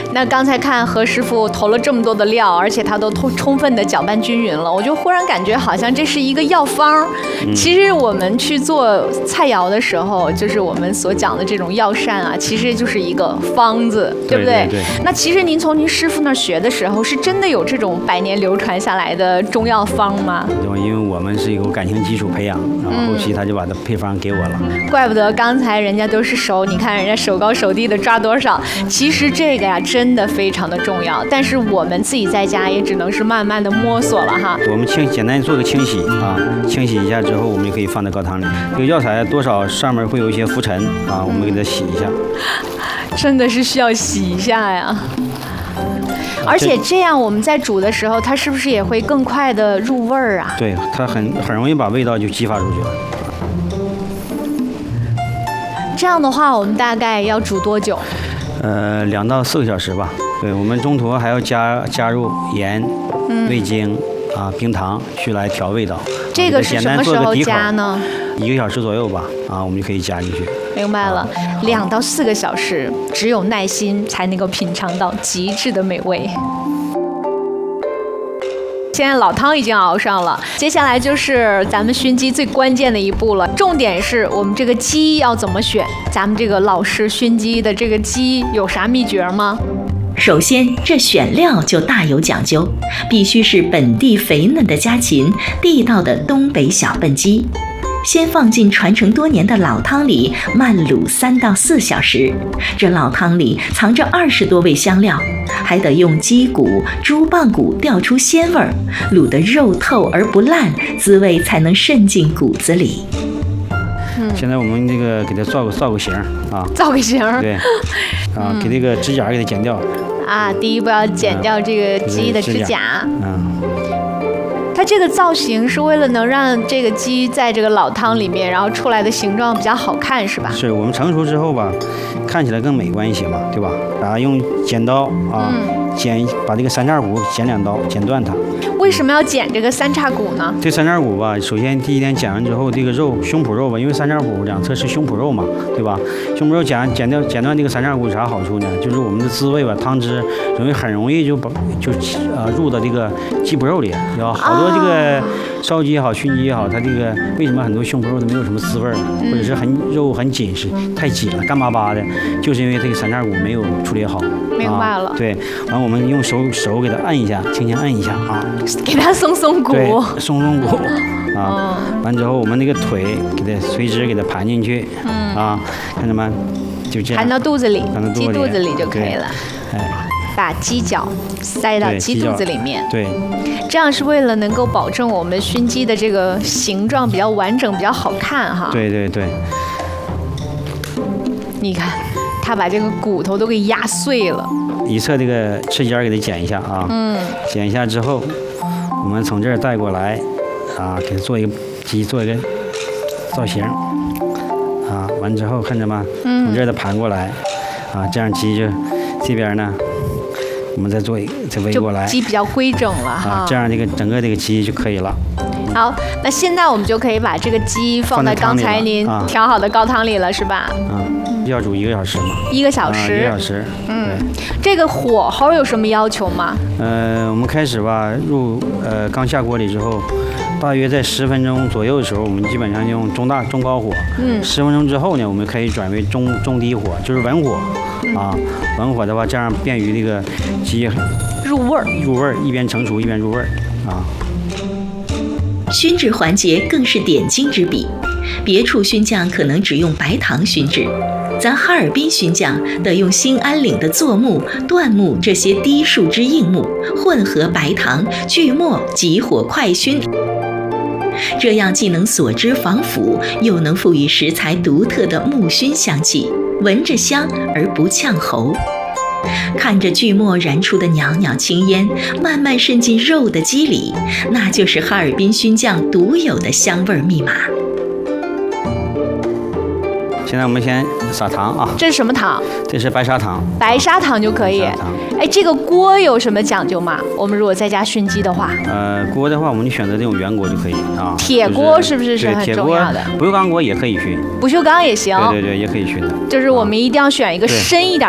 那刚才看何师傅投了这么多的料，而且他都充分的搅拌均匀了，我就忽然感觉好像这是一个药方。其实我们去做菜肴的时候，就是我们所讲的这种药膳啊，其实就是一个方子，对不对？ 对。 那其实您从您师傅那儿学的时候，是真的有这种100年流传下来的中药方吗？ 因为我们是有感情基础培养，然后后期他就把配方给我了。 怪不得刚才人家都是手，你看人家手高手低的抓多少。其实这个呀，真的非常的重要，但是我们自己在家也只能是慢慢的摸索了哈。 我们简单做个清洗啊，清洗一下之后，我们就可以放在高汤里。这个药材多少上面会有一些浮尘啊，我们给它洗一下。 真的是需要洗一下呀。而且这样我们在煮的时候，它是不是也会更快的入味儿啊？ 对，它很容易把味道就激发出去了。 这样的话，我们大概要煮多久 ？2到4个小时吧。对，我们中途还要加入盐、味精啊、冰糖去来调味道。 这个是什么时候加呢 ？1个小时左右吧，啊，我们就可以加进去。 明白了，2到4个小时，只有耐心才能够品尝到极致的美味。现在老汤已经熬上了，接下来就是咱们熏鸡最关键的一步了。重点是我们这个鸡要怎么选？咱们这个老式熏鸡的这个鸡有啥秘诀吗？ 首先，这选料就大有讲究，必须是本地肥嫩的家禽，地道的东北小笨鸡。先放进传承多年的老汤里慢卤3到4小时，这老汤里藏着20多味香料，还得用鸡骨、猪棒骨调出鲜味儿，卤得肉透而不烂，滋味才能渗进骨子里。 现在我们这个给它造个型啊， 造个型。 对，啊，给这个指甲给它剪掉。 啊，第一步要剪掉这个鸡的指甲。它这个造型是为了能让这个鸡在这个老汤里面，然后出来的形状比较好看，是吧？ 是我们成熟之后吧，看起来更美观一些嘛，对吧？然后用剪刀啊，把这个三叉骨剪2刀，剪断它。 为什么要剪这个三叉骨呢？ 这三叉骨吧，首先第一天剪完之后，这个肉胸脯肉吧，因为三叉骨2侧是胸脯肉嘛，对吧？胸脯肉剪断这个三叉骨有啥好处呢？就是我们的滋味吧，汤汁很容易就入到这个鸡脯肉里。有好多这个烧鸡也好，熏鸡也好，它这个为什么很多胸脯肉都没有什么滋味儿，或者是肉很紧实，太紧了，干巴巴的，就是因为这个三叉骨没有处理好。 明白了。 对，完我们用手给它按一下，轻轻按一下啊， 给它松骨。 对，松骨啊。完之后我们那个腿给它垂直给它盘进去，啊，看着吗？就这样。 盘到肚子里，鸡肚子里就可以了。 哎， 把鸡脚塞到鸡肚子里面。 对。 这样是为了能够保证我们熏鸡的这个形状比较完整，比较好看哈。 对对对。 你看，他把这个骨头都给压碎了。 一侧这个翅尖给它剪一下啊。剪一下之后，我们从这儿带过来，啊，给它做一个造型。啊，完之后看着吗？从这儿再盘过来，啊，这样鸡就这边呢。我们再围过来， 鸡比较规整了哈， 这样整个这个鸡就可以了。 好，那现在我们就可以把这个鸡放在刚才您调好的高汤里了，是吧？ 要煮1个小时嘛。 1个小时。 1个小时。 这个火候有什么要求吗？ 我们开始吧，刚下锅里之后，大约在10分钟左右的时候，我们基本上用中高火。10分钟之后呢，我们可以转为中低火，就是文火。文火的话，这样便于这个鸡入味儿， 一边成熟一边入味儿啊。 熏制环节更是点睛之笔，别处熏酱可能只用白糖熏制，咱哈尔滨熏酱得用兴安岭的柞木、椴木这些低树枝硬木，混合白糖、锯末，急火快熏。这样既能锁脂防腐，又能赋予食材独特的木熏香气，闻着香而不呛喉。看着锯末燃出的袅袅青烟慢慢渗进肉的肌里，那就是哈尔滨熏酱独有的香味密码。 现在我们先撒糖啊。 这是什么糖？ 这是白砂糖。 白砂糖就可以。哎，这个锅有什么讲究吗？我们如果在家熏鸡的话， 锅的话，我们就选择这种圆锅就可以啊。 铁锅是不是很重要的？ 不锈钢锅也可以熏。 不锈钢也行。 对，也可以熏的。 就是我们一定要选一个深一点